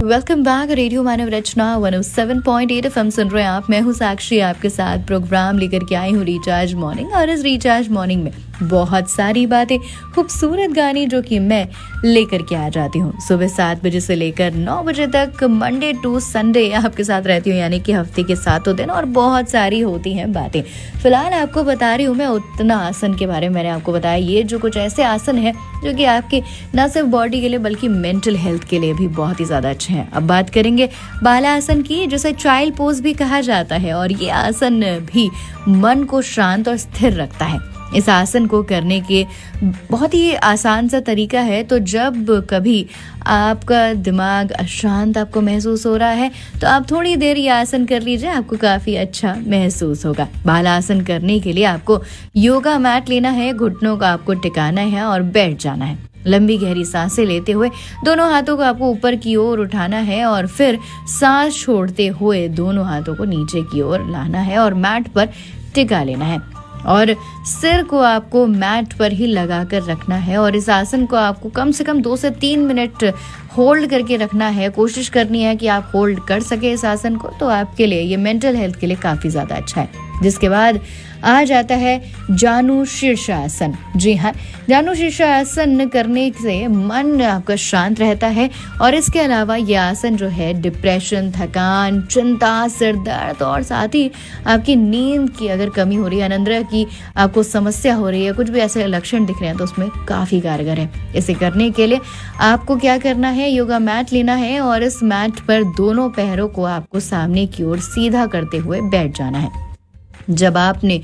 Welcome back radio मानव रचना 107.8 FM सुन रहे हैं आप। मैं हूँ साक्षी, आपके साथ प्रोग्राम लेकर के आई हूँ रिचार्ज मॉर्निंग। और इस रिचार्ज मॉर्निंग में बहुत सारी बातें, खूबसूरत गाने जो कि मैं लेकर के आ जाती हूँ। सुबह 7 बजे से लेकर 9 बजे तक मंडे टू संडे आपके साथ रहती हूँ, यानी कि हफ्ते के 7 दिन, और बहुत सारी होती हैं बातें। फिलहाल आपको बता रही हूँ मैं उत्तना आसन के बारे में। मैंने आपको बताया ये जो कुछ ऐसे आसन है जो कि आपके न सिर्फ बॉडी के लिए बल्कि मेंटल हेल्थ के लिए भी बहुत ही ज़्यादा अच्छे हैं। अब बात करेंगे बाला आसन की, जिसे चाइल्ड पोज भी कहा जाता है, और ये आसन भी मन को शांत और स्थिर रखता है। इस आसन को करने के बहुत ही आसान सा तरीका है। तो जब कभी आपका दिमाग अशांत आपको महसूस हो रहा है तो आप थोड़ी देर ये आसन कर लीजिए, आपको काफ़ी अच्छा महसूस होगा। बाला आसन करने के लिए आपको योगा मैट लेना है, घुटनों को आपको टिकाना है और बैठ जाना है। लंबी गहरी सांसें लेते हुए दोनों हाथों को आपको ऊपर की ओर उठाना है और फिर सांस छोड़ते हुए दोनों हाथों को नीचे की ओर लाना है और मैट पर टिका लेना है। और सिर को आपको मैट पर ही लगाकर रखना है और इस आसन को आपको कम से कम 2 से 3 मिनट होल्ड करके रखना है। कोशिश करनी है कि आप होल्ड कर सके इस आसन को, तो आपके लिए ये मेंटल हेल्थ के लिए काफ़ी ज़्यादा अच्छा है। जिसके बाद आ जाता है जानु शीर्षासन। जी हाँ, जानु शीर्षासन करने से मन आपका शांत रहता है और इसके अलावा ये आसन जो है डिप्रेशन, थकान, चिंता, सिर दर्द और साथ ही आपकी नींद की अगर कमी हो रही है, अनिद्रा की आपको समस्या हो रही है, कुछ भी ऐसे लक्षण दिख रहे हैं तो उसमें काफ़ी कारगर है। इसे करने के लिए आपको क्या करना है, योगा मैट लेना है और इस मैट पर दोनों पैरों को आपको सामने की ओर सीधा करते हुए बैठ जाना है। जब आपने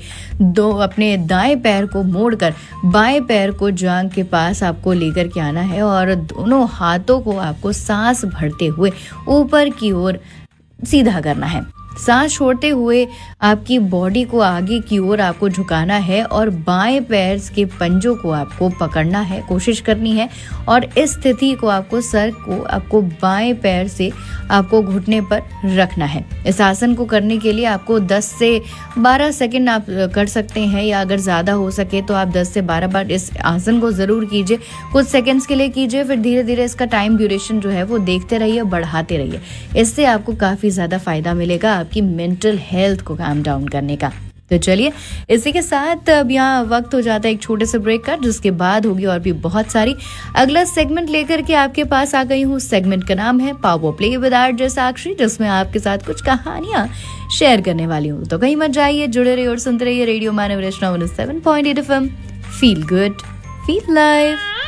अपने दाएं पैर को मोड़कर बाएं पैर को जांघ के पास आपको लेकर के आना है और दोनों हाथों को आपको सांस भरते हुए ऊपर की ओर सीधा करना है। सांस छोड़ते हुए आपकी बॉडी को आगे की ओर आपको झुकाना है और बाएं पैर के पंजों को आपको पकड़ना है, कोशिश करनी है। और इस स्थिति को आपको सर को आपको बाएं पैर से आपको घुटने पर रखना है। इस आसन को करने के लिए आपको 10 से 12 सेकंड आप कर सकते हैं, या अगर ज़्यादा हो सके तो आप 10 से 12 बार इस आसन को ज़रूर कीजिए। कुछ सेकंड्स के लिए कीजिए, फिर धीरे धीरे इसका टाइम ड्यूरेशन जो है वो देखते रहिए, बढ़ाते रहिए। इससे आपको काफ़ी ज़्यादा फायदा मिलेगा आपकी मेंटल हेल्थ को काम डाउन करने का। तो चलिए, इसी के साथ अब यहाँ वक्त हो जाता है एक छोटे से ब्रेक का, जिसके बाद होगी और भी बहुत सारी। अगला सेगमेंट लेकर के आपके पास आ गई हूँ। सेगमेंट का नाम है पावर प्ले विद आरजे साक्षी, जिसमें आपके साथ कुछ कहानियां शेयर करने वाली हूँ। तो कहीं मत जाइए, जुड़े रहिए और सुनते रहिए रेडियो मानव रचना 107.8 FM। Feel good, feel live.